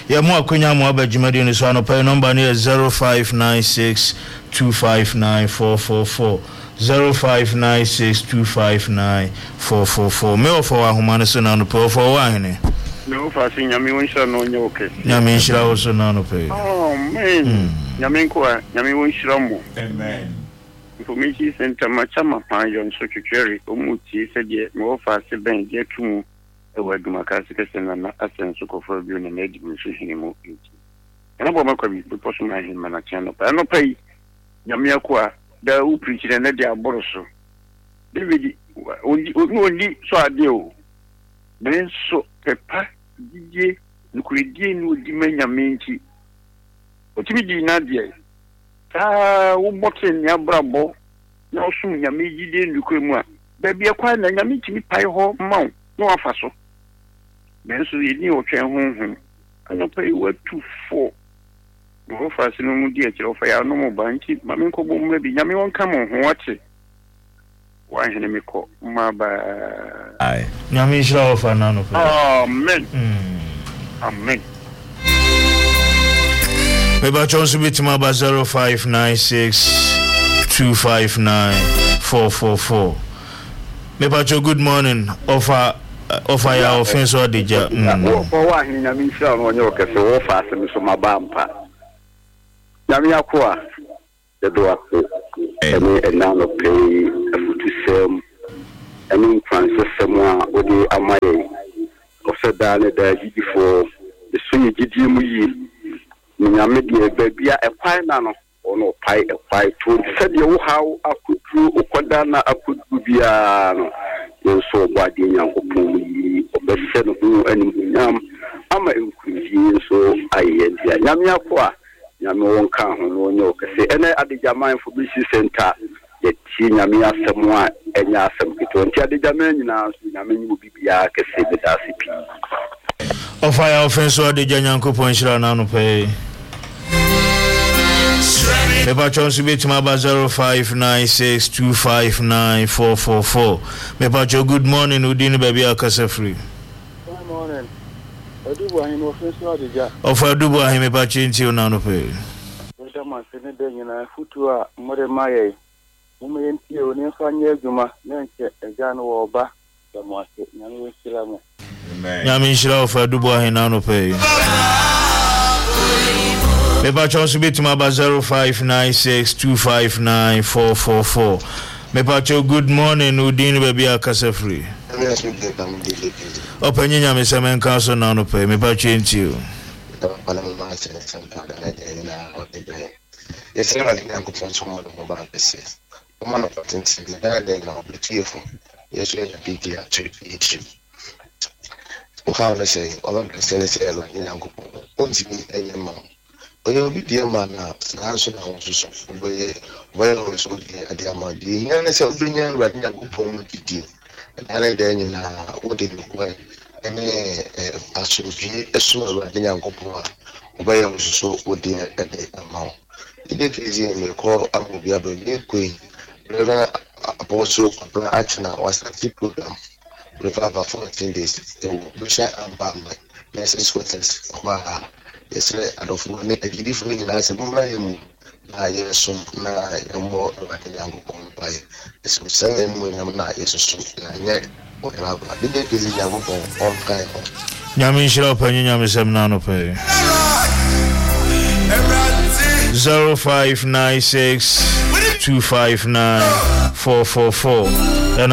ya mo akonya mo abadwumadi ni so anopa number ni 0596259444 0596259444 me ofo ahoma no so na anopa ofo wa hene me ofo si nyame wonhira no nye oke nyame nhira wo so na anopa amen nyame nko nyame wonhira mo amen information center machama pan yon so twetwere omuti se de me ofo se ben de tumu ewaduma ka se kese na asenso kofo bi na edi mi so hini mo nti na bo makwa bi poso ma hin mana chano pa no pai nyame akwa da u preach na de aboro so David ondi so ade o ben so pepa dije nukuridie ni odi manyame nti o tibi di na de wo boten ya brabo na osum nyame gide nukremu a ba bia kwa na nyame timi pai ho mawo no afa so ben so yini o twen honhom ana pai watu fo no fa sinu mu di akira fa ya no mo banki ma men ko bom na bi nyame won ka mo ho ate wa hene me ko ma ba ai nyame shira o fa na no amen amen me ba chonsu bitima ba 0596259444 me ba cho good morning offer ya offense or deja for wa hene nyame shira no onye o kese wo fa asem so ma ba mpa nyame akwa de do akwa ene enano pay afutu sem ene francis semwa odi amaye o seda ne da gidi for the sunyi gidi mu yi nyame de babia ekwai na no ono pai ekwai to sede wo hawo akudu okoda na akudu bia no so body nyankopon yi obese no hu animunyam ama enkuji so aye dia nyame akwa nyame won kan ho no onye okese ene adijama information center ye ti nyame asem a enya asem kito nti adijama nyina nyame nyi bibia kese bedase pi ofaya offense o adija nyankopon shira na no pe Mepa chonsu bitima ba 0596259444 Mepa cho good morning udini baby akase free good morning odubu ahin offense o adija ofa odubu ahin mepa chinti ona no pe ma sene de nyina futu a more maye mo yenti o ne fanye adwuma na nke eja no wo ba da mo ase nyame wesira mo amen nyame shira ofa odubu ahin na no pe Mepa chonsu bitima ba 0596259444 Mepa cho good morning udini baby akase free Openye nyame semen kanso na no pe mepa chinti o Yes, I can't confront someone about this. One of the things that they are beautiful. Yes, we are big here to each. How to say, all of the senators like in Uncle. Once you meet a man, or you'll be dear man now, answer now to some well, also at the amount. The young is a brilliant right now, home with you. And I then in what did look well. And actually, as soon as I think Uncle Poa, where also would the amount. The case in the call Amobia Queen, Reverend Apostle Achna was a program with over 14 days. The Bishop and Bamba, message with us. Yes, I don't want to give you as a moment. I yes, some more about the young boy. It's selling when I'm not yes, so yet. What about the case in young boy on time? Yamin Shop and Yamisam Nano Pay 0596259444 and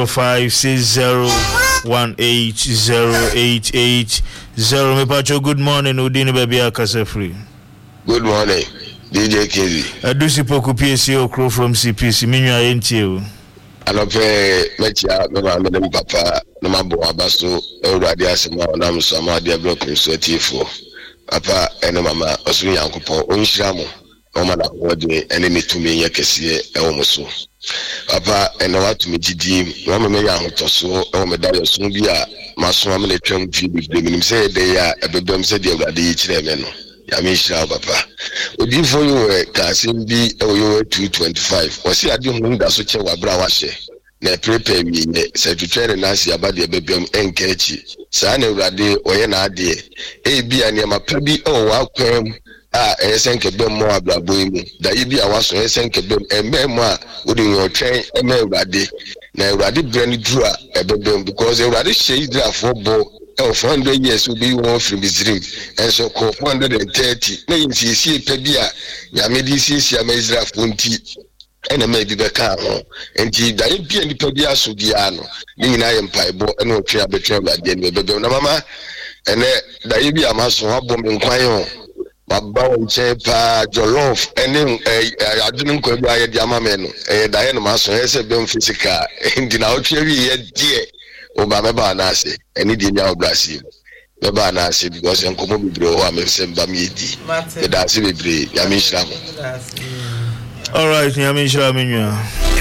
0560180880. Me pacho good morning udini baby akase free. Good morning DJ KZ. Adusi poku PSC okro from CPC minwa yentie. Anope mecha me papa no mabo abaso ewurade asema onam so ama de block so tifo. Papa ene mama osu yankopon onhira mo no mama wode ene metumi ye kese e wo so papa ene watumi gidi no mama me yankotoso e wo me dayo so bi a maso am na twam fi bi minim se de ya ebebem se de awurade yi kire me no ya me hira papa odi for you ka sim bi e wo 225 wasi ade hu nda so che wa bra wa hye na prepare wi ne secretary na si abade ebebem enkechi saa na urade oye na ade bi anema pa bi o wa kwam a esenkebe mo ablabo mu da ibi a waso esenkebe emem a odi yotwen ema urade na urade brand dru a ebebem because urade she Israelfo bo 400 years will be one from his dream and so 430 na yinsi pa bi a ya medisi ya Israel funti ena maybe be ka ho enti da bi ani pa bi aso bia no ni nyina ye mpaibo ena otwe abetwe urade ni bebem na mama ene da ibi amaso abom nkwan ho baba wonche pa jollof ene adunu nkwa bi aye di amame no da ye no maso ese bem physical ndi na otwe wi ye die oba meba na ase eni di nya obrasi meba na ase because enkomo bibre o amesem ba mi di e da ase bibre ya mi shira mo. All right, ya mi shira mi nwa.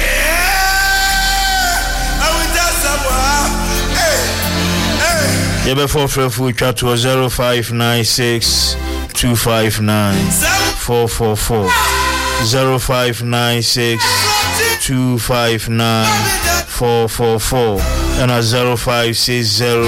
Yeah, before Frefu chat to 0596 259 444 0596 259 444 and a 0560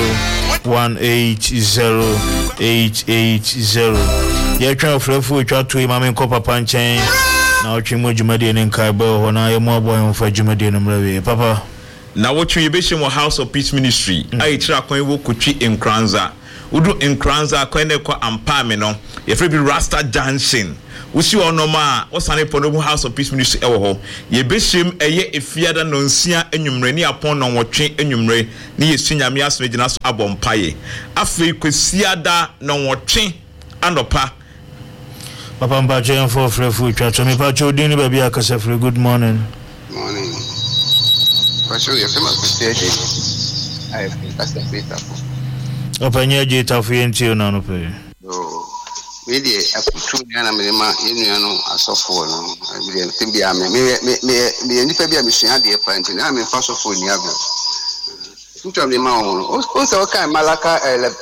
180 880. Yeah, trying to Frefu chat to Imam Kopa Panchain. Now, Chimo Jumadi and Kaibo, and I am more boy for Jumadi and Mravi. Papa. Now what you be House of Peace Ministry I try ko kuchi in Kranza udu in Kranza ko ene ko ampame no ye free be Rasta Junction wusi onoma osane pono House of Peace Ministry ewo ho ye be shim eye efiada no nsia enwumre ni apon no wotwe enwumre ni ye sunyame aso gina so abompaye afei kwesiada no wotwe anopa Papa Mbaje for Frefu twa me pa chodini baby akase free good morning. Morning. Pastor, you feel like station. I think that's the beta. Open your data for you now, no pay. Oh, really, I put two Yana Minima, Uniano, a software. I mean, think be a me, a mission at the appointment, and I'm in first of all, Niago. Sometimes the man also, okay, Malaka,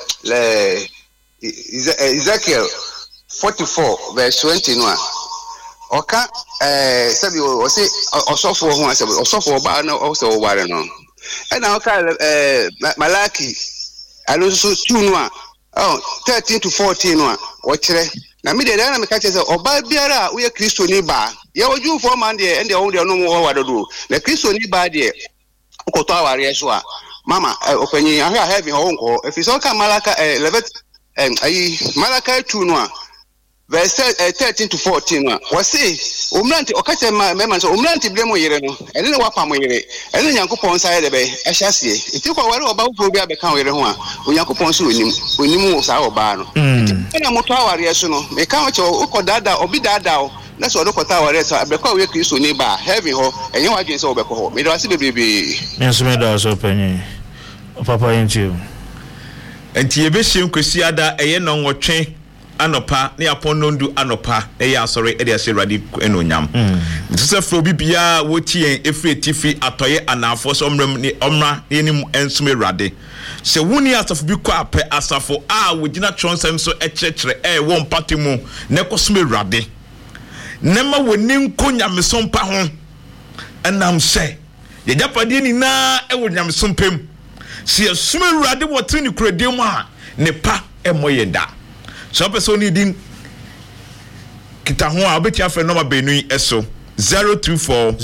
Ezekiel 44, verse 21. Oka sabi o se osofo ho asabi osofo ba na o se o ware no e na oka Malaki aloso 2 no a 13 to 14 no a o kire na me de na me ka che se oba biara wo ye Kristo ni ba ye oju fo man de ende o de no mo wa dodo na Kristo ni ba de ukoto aware so a mama opanyi ahia heavy ho nko efi so ka Malaka 11 Malaka 2 no a verse 13 to 14 was say omranti okache mema so omranti blemo yere no ene ne wapa mo yere ene nyankopon sa yede be ehyasie enti ko ware oba wo bi abeka yere ho a onyankopon so onim sa oba no ene moto aware so no me ka wache ukodada obi dada o na so dokota aware so abeka we Kristo ni ba heavy ho enye wadwen so obeko ho me do ase bebebe enso me da so panyi papa yenti enti yebehye nkwesiada eye no nwotwe anopa ne aponondu anopa eye asore e de ase radi enonyam ntse fro bibia wotie efre tifi atoye anafo so omram ni omra enim ensum radi se wuni asafo bi kwa ape asafo a wogina tronsem so ekekere wo mpatemu ne kosum radi nema woni nkonyamesompa ho enam se ye japade ni na e wonyamesompa se asum radi wotre ni kuradem a ne pa emoyeda so person needing kita ho a obeti afa number benu eso 024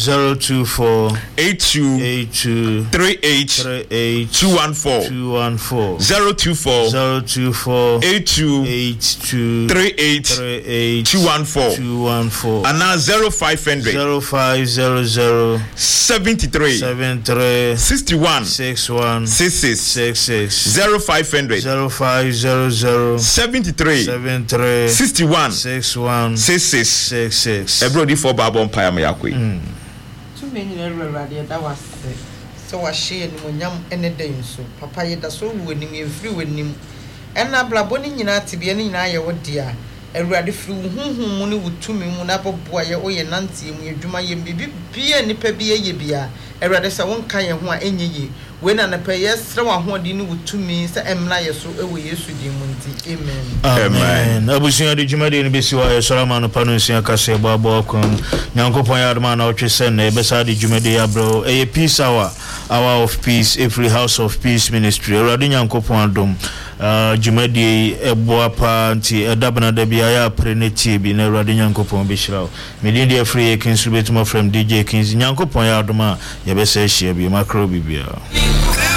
82 38 214 024 82 38 214 and now 0500 73 61 66 0500 73 61 66 everybody for Babon Payam Yakui. Too many radio that was so I share Munyam any day so Papa Yeda so winning you free with him and na blaboni na to be any na your dear and ready flew money would to me munabo boy or your nancy and your Juma ye be any pebia ye bia awurade sɛ wonka yɛn ho a ɛnyɛ yie we na anapɛ yɛsrɛ wɔ ahoɔden ne wotumi sɛ ɛmmra yɛ so ɛwɔ yesu din mu nti amen abusua de dwumade no bɛsi hɔ yɛsɔre ama no pa no nsia kasa ɛbɔabɔ kwan nyankopɔn yɛ adoma na ɔtwe sɛ na yɛbɛsa de dwumade abrɛ ɛyɛ peace hour of peace every house of peace ministry awurade nyankopɔn adom dwumade ɛboa pa nti ɛdabana da bia yɛ apre ne tie bi na awurade nyankopɔn bɛhyira wo medin de afiri yɛ kinsu bɛtuma from DJ Kings nyankopɔn yɛ adoma yɛbɛsa ahyia bi makro bibia